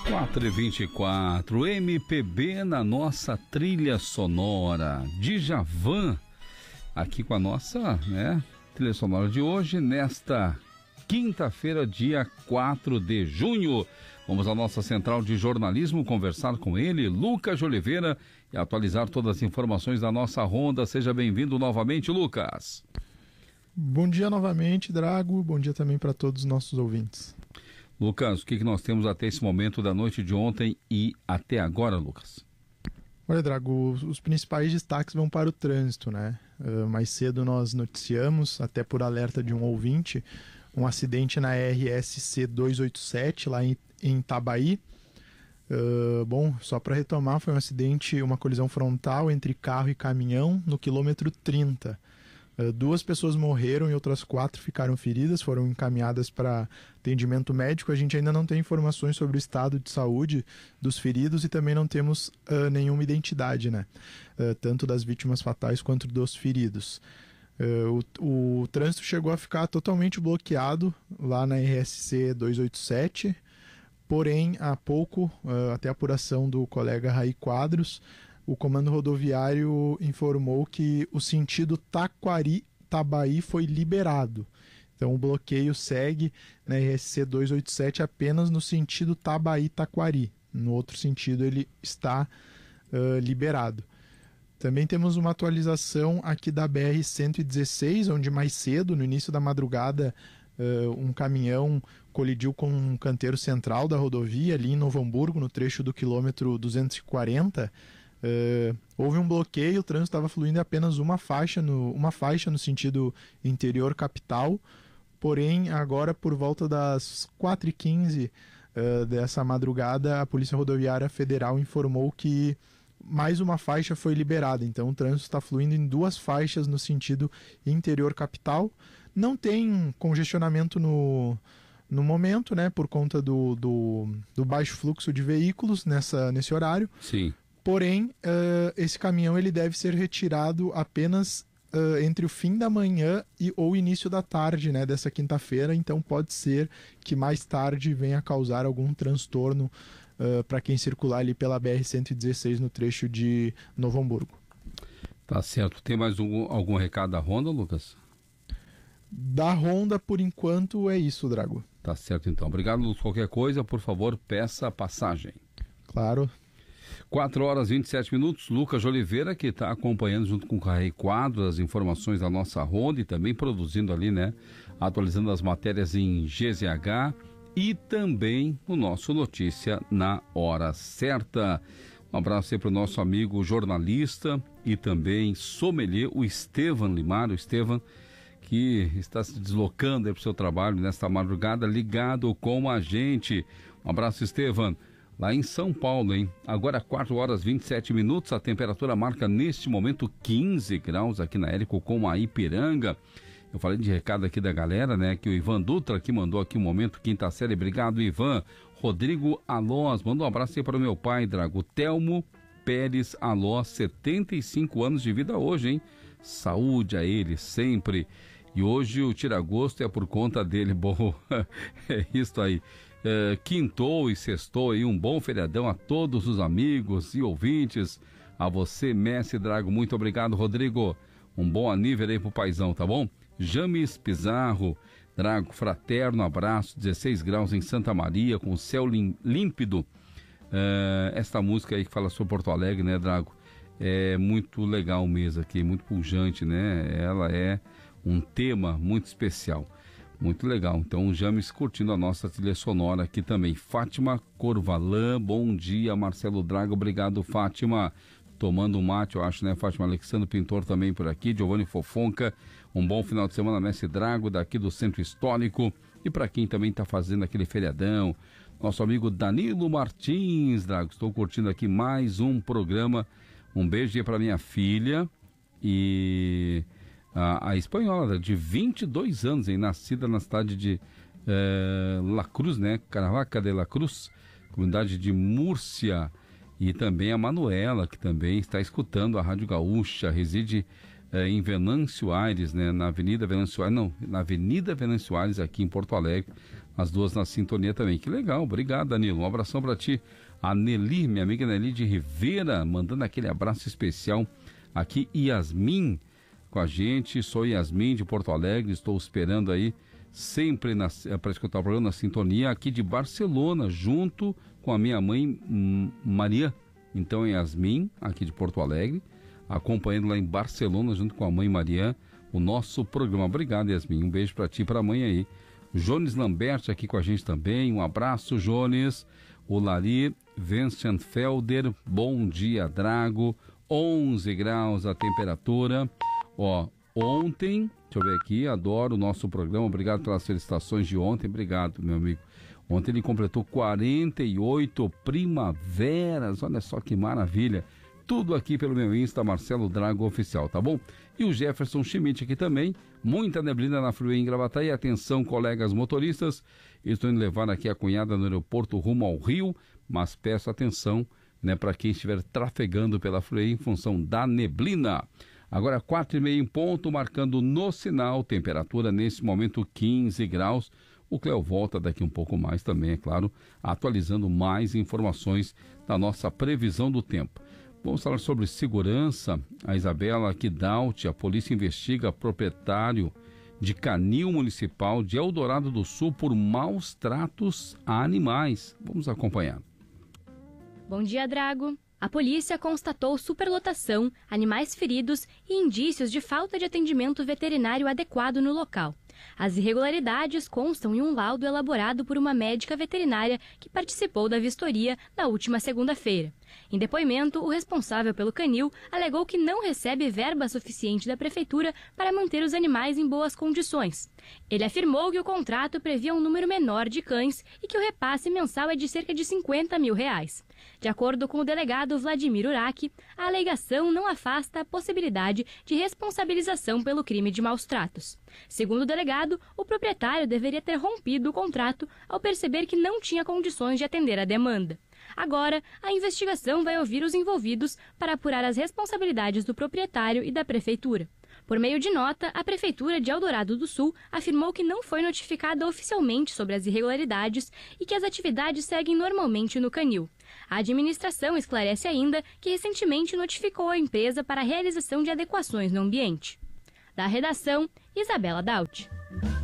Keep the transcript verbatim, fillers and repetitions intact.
quatro e vinte e quatro, M P B na nossa trilha sonora. Djavan, aqui com a nossa, né, trilha sonora de hoje, nesta quinta-feira, dia quatro de junho. Vamos à nossa central de jornalismo, conversar com ele, Lucas de Oliveira, e atualizar todas as informações da nossa ronda. Seja bem-vindo novamente, Lucas. Bom dia novamente, Drago. Bom dia também para todos os nossos ouvintes. Lucas, o que, que nós temos até esse momento da noite de ontem e até agora, Lucas? Olha, Drago, os, os principais destaques vão para o trânsito, né? Uh, mais cedo nós noticiamos, até por alerta de um ouvinte, um acidente na R S C duzentos e oitenta e sete, lá em, em Itabaí. Uh, bom, só para retomar, foi um acidente, uma colisão frontal entre carro e caminhão no quilômetro trinta. Uh, duas pessoas morreram e outras quatro ficaram feridas, foram encaminhadas para atendimento médico. A gente ainda não tem informações sobre o estado de saúde dos feridos e também não temos uh, nenhuma identidade, né? Uh, tanto das vítimas fatais quanto dos feridos. Uh, o, o trânsito chegou a ficar totalmente bloqueado lá na R S C duzentos e oitenta e sete, porém, há pouco, uh, até a apuração do colega Raí Quadros, o comando rodoviário informou que o sentido Taquari-Itabaí foi liberado. Então o bloqueio segue na R S C duzentos e oitenta e sete apenas no sentido Itabaí-Taquari. No outro sentido ele está uh, liberado. Também temos uma atualização aqui da B R cento e dezesseis, onde mais cedo, no início da madrugada, uh, um caminhão colidiu com um canteiro central da rodovia, ali em Novo Hamburgo, no trecho do quilômetro duzentos e quarenta. Uh, houve um bloqueio, o trânsito estava fluindo em apenas uma faixa, no, uma faixa no sentido interior capital, porém agora por volta das quatro e quinze uh, dessa madrugada a Polícia Rodoviária Federal informou que mais uma faixa foi liberada, então o trânsito está fluindo em duas faixas no sentido interior capital. Não tem congestionamento no, no momento, né, por conta do, do, do baixo fluxo de veículos nessa, nesse horário. Sim. Porém, uh, esse caminhão ele deve ser retirado apenas uh, entre o fim da manhã e ou início da tarde, né, dessa quinta-feira. Então pode ser que mais tarde venha a causar algum transtorno uh, para quem circular ali pela B R cento e dezesseis no trecho de Novo Hamburgo. Tá certo. Tem mais um, algum recado da Honda, Lucas? Da Honda, por enquanto, é isso, Drago. Tá certo, então. Obrigado, Lucas. Qualquer coisa, por favor, peça a passagem. Claro. quatro horas e vinte e sete minutos, Lucas de Oliveira, que está acompanhando junto com o Raí Quadros as informações da nossa ronda e também produzindo ali, né, atualizando as matérias em G Z H e também o nosso Notícia na Hora Certa. Um abraço aí para o nosso amigo jornalista e também sommelier, o Estevan Limar, o Estevan, que está se deslocando aí para o seu trabalho nesta madrugada, ligado com a gente. Um abraço, Estevan. Lá em São Paulo, hein? Agora quatro horas e vinte e sete minutos, a temperatura marca neste momento quinze graus aqui na Érico com a Ipiranga. Eu falei de recado aqui da galera, né? Que o Ivan Dutra que mandou aqui um momento, quinta série. Obrigado, Ivan. Rodrigo Alós, manda um abraço aí para o meu pai, Drago. Telmo Pérez Alós, setenta e cinco anos de vida hoje, hein? Saúde a ele sempre. E hoje o tira-gosto é por conta dele. Bom, é isso aí. É, quintou e sextou aí, um bom feriadão a todos os amigos e ouvintes. A você, Messi Drago, muito obrigado, Rodrigo. Um bom aniversário aí pro paizão, tá bom? James Pizarro, Drago, fraterno abraço, dezesseis graus em Santa Maria, com o céu lim, límpido. É, esta música aí que fala sobre Porto Alegre, né, Drago? É muito legal mesmo aqui, muito pujante, né? Ela é um tema muito especial. Muito legal, então James curtindo a nossa trilha sonora aqui também. Fátima Corvalã, bom dia, Marcelo Drago, obrigado, Fátima. Tomando um mate, eu acho, né, Fátima? Alexandre Pintor também por aqui, Giovanni Fofonca, um bom final de semana, Mestre Drago, daqui do Centro Histórico. E para quem também está fazendo aquele feriadão, nosso amigo Danilo Martins, Drago, estou curtindo aqui mais um programa. Um beijo aí para minha filha e... A, a espanhola, de vinte e dois anos, hein, nascida na cidade de eh, La Cruz, né? Caravaca de La Cruz, comunidade de Múrcia. E também a Manuela, que também está escutando a Rádio Gaúcha, reside é, em Venâncio Aires, né? Na Avenida Venâncio Aires, não, na Avenida Venâncio Aires, aqui em Porto Alegre, as duas na sintonia também. Que legal, obrigado, Danilo. Um abração para ti. A Nelly, minha amiga Nelly de Rivera, mandando aquele abraço especial aqui. Yasmin com a gente, sou Yasmin de Porto Alegre, estou esperando aí sempre para escutar o programa na sintonia aqui de Barcelona, junto com a minha mãe hum, Maria. Então Yasmin, aqui de Porto Alegre, acompanhando lá em Barcelona, junto com a mãe Maria, o nosso programa. Obrigado, Yasmin, um beijo para ti e para a mãe aí. Jones Lambert aqui com a gente também, um abraço, Jones. O Lari Vincent Felder, bom dia, Drago, onze graus a temperatura. Ó, ontem, deixa eu ver aqui, adoro o nosso programa, obrigado pelas felicitações de ontem, obrigado, meu amigo. Ontem ele completou quarenta e oito primaveras, olha só que maravilha. Tudo aqui pelo meu Insta, Marcelo Drago Oficial, tá bom? E o Jefferson Schmidt aqui também, muita neblina na Freeway em Gravataí. Atenção, colegas motoristas, estou indo levar aqui a cunhada no aeroporto rumo ao Rio, mas peço atenção, né, para quem estiver trafegando pela Freeway em função da neblina. Agora quatro e meia em ponto, marcando no sinal, temperatura nesse momento quinze graus. O Cléo volta daqui um pouco mais também, é claro, atualizando mais informações da nossa previsão do tempo. Vamos falar sobre segurança. A Isabela Kidalt, a polícia investiga proprietário de canil municipal de Eldorado do Sul por maus tratos a animais. Vamos acompanhar. Bom dia, Drago. A polícia constatou superlotação, animais feridos e indícios de falta de atendimento veterinário adequado no local. As irregularidades constam em um laudo elaborado por uma médica veterinária que participou da vistoria na última segunda-feira. Em depoimento, o responsável pelo canil alegou que não recebe verba suficiente da prefeitura para manter os animais em boas condições. Ele afirmou que o contrato previa um número menor de cães e que o repasse mensal é de cerca de cinquenta mil reais. De acordo com o delegado Vladimir Urach, a alegação não afasta a possibilidade de responsabilização pelo crime de maus tratos. Segundo o delegado, o proprietário deveria ter rompido o contrato ao perceber que não tinha condições de atender a demanda. Agora, a investigação vai ouvir os envolvidos para apurar as responsabilidades do proprietário e da prefeitura. Por meio de nota, a Prefeitura de Eldorado do Sul afirmou que não foi notificada oficialmente sobre as irregularidades e que as atividades seguem normalmente no canil. A administração esclarece ainda que recentemente notificou a empresa para a realização de adequações no ambiente. Da redação, Isabela Daut.